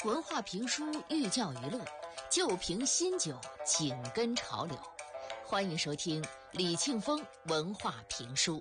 文化评书寓教于乐，旧瓶新酒紧跟潮流。欢迎收听李庆峰文化评书。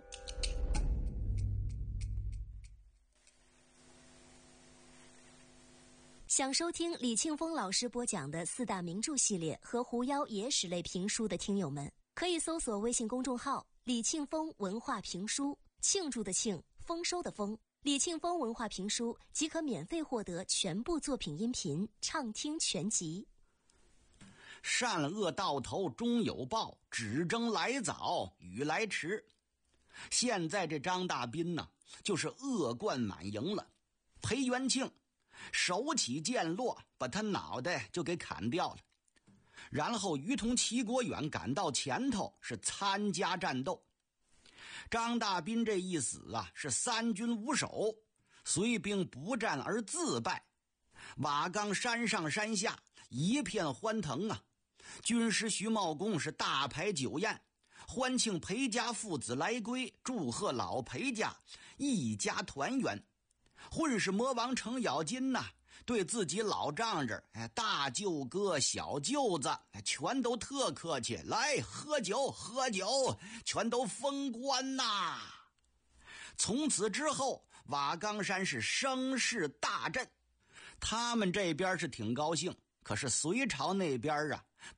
想收听李庆峰老师播讲的四大名著系列和狐妖野史类评书的听友们，可以搜索微信公众号李庆峰文化评书，庆祝的庆，丰收的丰，李庆峰文化评书即可免费获得全部作品音频畅听全集。 善恶到头终有报，只争来早与来迟。现在这张大斌呢，就是恶贯满盈了。裴元庆手起剑落，把他脑袋就给砍掉了。然后于同齐国远赶到前头，是参加战斗。张大斌这一死啊，是三军无守，随兵不战而自败。瓦岗山上山下一片欢腾啊！军师徐茂公是大排酒宴，欢庆裴家父子来归，祝贺老裴家一家团圆。混世魔王程咬金呐，对自己老丈人大舅哥小舅子全都特客气，来喝酒喝酒，全都封官呐。从此之后，瓦岗山是声势大振。他们这边是挺高兴，可是隋朝那边啊，